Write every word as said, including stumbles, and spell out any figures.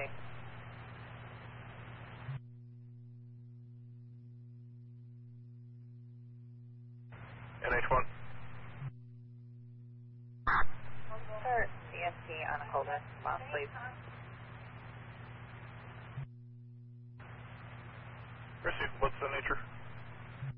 copy. N H one. Sir, C S T on a cold response, please. Received. What's the nature?